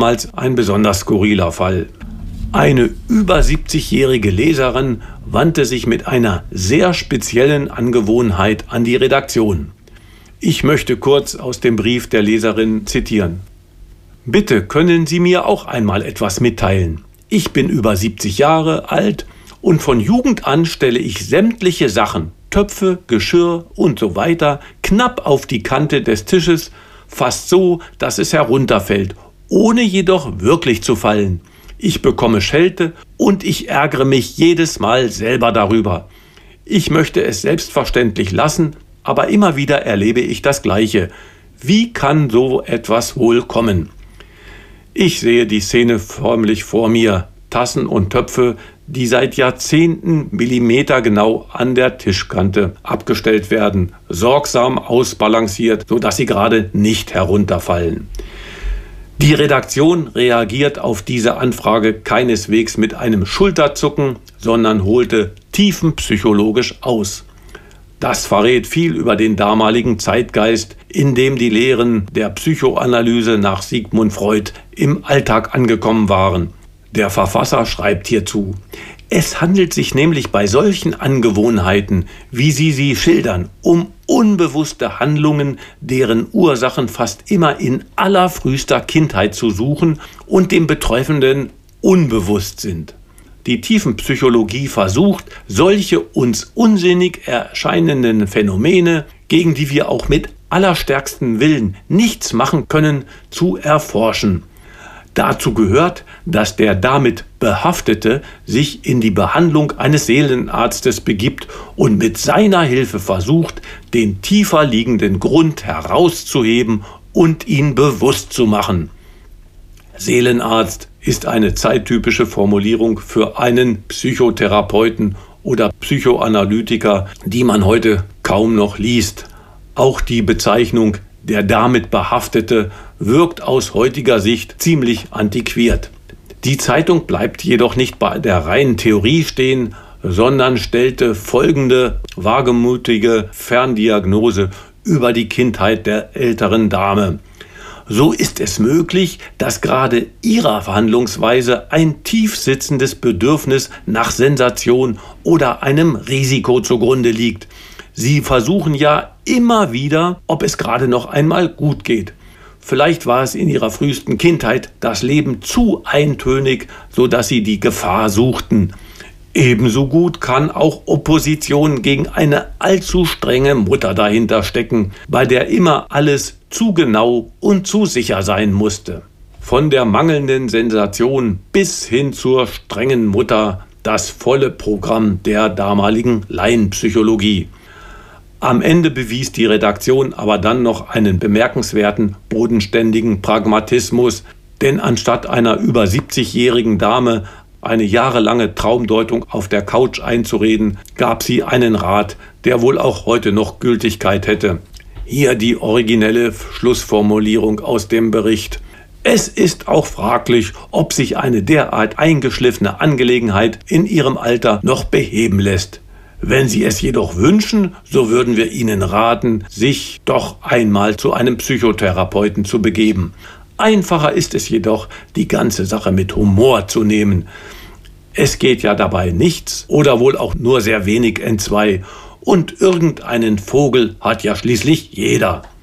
damals ein besonders skurriler Fall. Eine über 70-jährige Leserin wandte sich mit einer sehr speziellen Angewohnheit an die Redaktion. Ich möchte kurz aus dem Brief der Leserin zitieren. Bitte können Sie mir auch einmal etwas mitteilen. Ich bin über 70 Jahre alt und von Jugend an stelle ich sämtliche Sachen, Töpfe, Geschirr und so weiter, knapp auf die Kante des Tisches, fast so, dass es herunterfällt, ohne jedoch wirklich zu fallen. Ich bekomme Schelte und ich ärgere mich jedes Mal selber darüber. Ich möchte es selbstverständlich lassen, aber immer wieder erlebe ich das Gleiche. Wie kann so etwas wohl kommen? Ich sehe die Szene förmlich vor mir. Tassen und Töpfe, die seit Jahrzehnten millimetergenau an der Tischkante abgestellt werden, sorgsam ausbalanciert, sodass sie gerade nicht herunterfallen. Die Redaktion reagiert auf diese Anfrage keineswegs mit einem Schulterzucken, sondern holte tiefenpsychologisch aus. Das verrät viel über den damaligen Zeitgeist, in dem die Lehren der Psychoanalyse nach Sigmund Freud im Alltag angekommen waren. Der Verfasser schreibt hierzu: Es handelt sich nämlich bei solchen Angewohnheiten, wie sie schildern, um unbewusste Handlungen, deren Ursachen fast immer in allerfrühester Kindheit zu suchen und dem Betreffenden unbewusst sind. Die Tiefenpsychologie versucht, solche uns unsinnig erscheinenden Phänomene, gegen die wir auch mit allerstärkstem Willen nichts machen können, zu erforschen. Dazu gehört, dass der damit Behaftete sich in die Behandlung eines Seelenarztes begibt und mit seiner Hilfe versucht, den tiefer liegenden Grund herauszuheben und ihn bewusst zu machen. Seelenarzt ist eine zeittypische Formulierung für einen Psychotherapeuten oder Psychoanalytiker, die man heute kaum noch liest. Auch die Bezeichnung der damit Behaftete wirkt aus heutiger Sicht ziemlich antiquiert. Die Zeitung bleibt jedoch nicht bei der reinen Theorie stehen, sondern stellte folgende wagemutige Ferndiagnose über die Kindheit der älteren Dame. So ist es möglich, dass gerade ihrer Verhandlungsweise ein tief sitzendes Bedürfnis nach Sensation oder einem Risiko zugrunde liegt. Sie versuchen ja immer wieder, ob es gerade noch einmal gut geht. Vielleicht war es in ihrer frühesten Kindheit das Leben zu eintönig, sodass sie die Gefahr suchten. Ebenso gut kann auch Opposition gegen eine allzu strenge Mutter dahinter stecken, bei der immer alles zu genau und zu sicher sein musste. Von der mangelnden Sensation bis hin zur strengen Mutter das volle Programm der damaligen Laienpsychologie. Am Ende bewies die Redaktion aber dann noch einen bemerkenswerten, bodenständigen Pragmatismus, denn anstatt einer über 70-jährigen Dame eine jahrelange Traumdeutung auf der Couch einzureden, gab sie einen Rat, der wohl auch heute noch Gültigkeit hätte. Hier die originelle Schlussformulierung aus dem Bericht. Es ist auch fraglich, ob sich eine derart eingeschliffene Angelegenheit in ihrem Alter noch beheben lässt. Wenn Sie es jedoch wünschen, so würden wir Ihnen raten, sich doch einmal zu einem Psychotherapeuten zu begeben. Einfacher ist es jedoch, die ganze Sache mit Humor zu nehmen. Es geht ja dabei nichts oder wohl auch nur sehr wenig entzwei. Und irgendeinen Vogel hat ja schließlich jeder.